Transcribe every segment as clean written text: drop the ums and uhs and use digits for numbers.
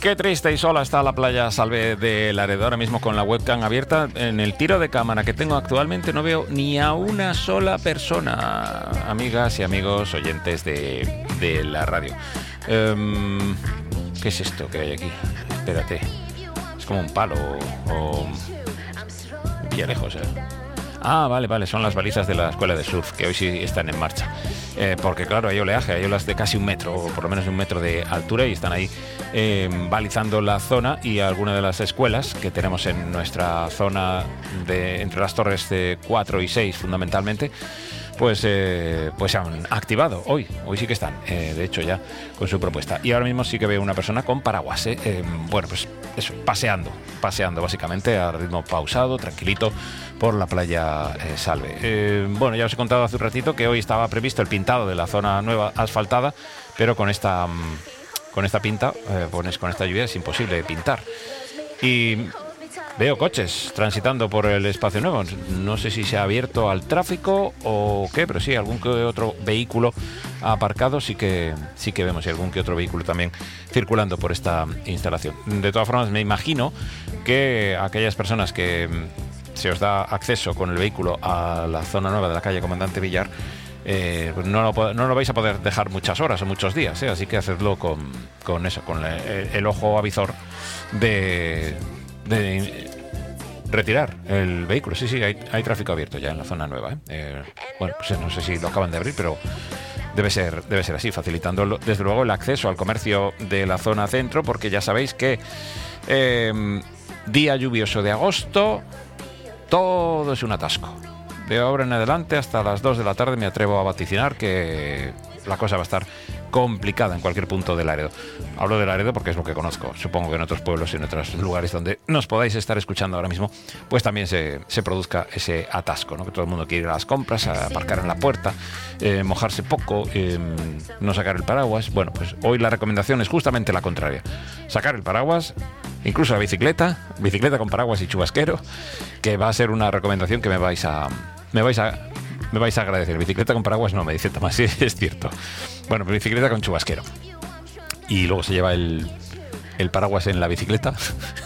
Qué triste y sola está la playa Salve de Laredo. Ahora mismo con la webcam abierta, en el tiro de cámara que tengo actualmente no veo ni a una sola persona. Amigas y amigos oyentes de la radio. ¿Qué es esto que hay aquí? Espérate. Es como un palo o... pilla lejos, Ah, vale, son las balizas de la escuela de surf, que hoy sí están en marcha. Porque claro, hay oleaje, hay olas de casi 1 metro, o por lo menos 1 metro de altura, y están ahí balizando la zona, y algunas de las escuelas que tenemos en nuestra zona entre las torres de 4 y 6 fundamentalmente, pues se han activado hoy sí que están, de hecho ya con su propuesta. Y ahora mismo sí que veo una persona con paraguas, bueno, pues eso, paseando básicamente a ritmo pausado, tranquilito por la playa Salve. Bueno, ya os he contado hace un ratito que hoy estaba previsto el pintado de la zona nueva asfaltada, pero con esta pinta, con esta lluvia es imposible pintar. Y veo coches transitando por el espacio nuevo. No sé si se ha abierto al tráfico o qué, pero sí, algún que otro vehículo aparcado sí que vemos, y algún que otro vehículo también circulando por esta instalación. De todas formas, me imagino que aquellas personas que se os da acceso con el vehículo a la zona nueva de la calle Comandante Villar, pues no lo vais a poder dejar muchas horas o muchos días, así que hacedlo con eso, con el ojo avizor de retirar el vehículo. Sí, hay tráfico abierto ya en la zona nueva, bueno, pues no sé si lo acaban de abrir, pero debe ser así, facilitando desde luego el acceso al comercio de la zona centro, porque ya sabéis que día lluvioso de agosto, todo es un atasco. De ahora en adelante hasta las 2 de la tarde me atrevo a vaticinar que la cosa va a estar complicada en cualquier punto de Laredo. Hablo de Laredo porque es lo que conozco. Supongo que en otros pueblos y en otros lugares donde nos podáis estar escuchando ahora mismo, pues también se produzca ese atasco, ¿no? Que todo el mundo quiere ir a las compras, a aparcar en la puerta, mojarse poco, no sacar el paraguas. Bueno, pues hoy la recomendación es justamente la contraria. Sacar el paraguas, incluso la bicicleta con paraguas y chubasquero, que va a ser una recomendación que me vais a agradecer. Bicicleta con paraguas no, me dice Tomás, sí, es cierto. Bueno, bicicleta con chubasquero. Y luego se lleva el paraguas en la bicicleta.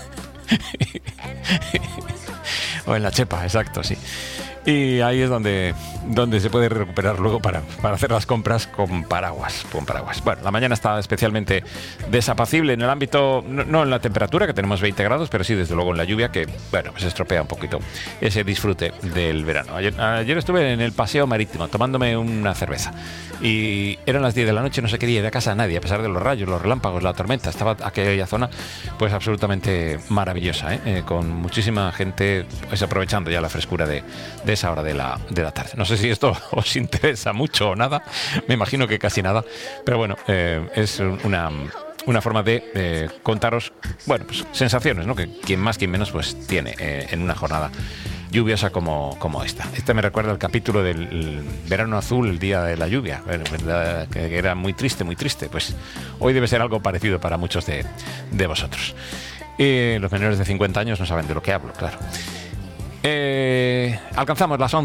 O en la chepa, exacto, sí. Y ahí es donde se puede recuperar luego para hacer las compras con paraguas. Bueno, la mañana está especialmente desapacible en el ámbito, no en la temperatura, que tenemos 20 grados, pero sí desde luego en la lluvia, que bueno, pues estropea un poquito ese disfrute del verano. Ayer estuve en el paseo marítimo tomándome una cerveza y eran las 10 de la noche, no se quería ir a casa a nadie, a pesar de los rayos, los relámpagos, la tormenta. Estaba aquella zona pues absolutamente maravillosa, con muchísima gente pues aprovechando ya la frescura de esa hora de la tarde. No sé si esto os interesa mucho o nada, me imagino que casi nada, pero bueno, es una forma de contaros, bueno, pues sensaciones, ¿no? Que quien más, quien menos, pues tiene en una jornada lluviosa como esta. Este me recuerda al capítulo del verano azul, el día de la lluvia, que era muy triste, pues hoy debe ser algo parecido para muchos de vosotros. Los menores de 50 años no saben de lo que hablo, claro. Alcanzamos las 11.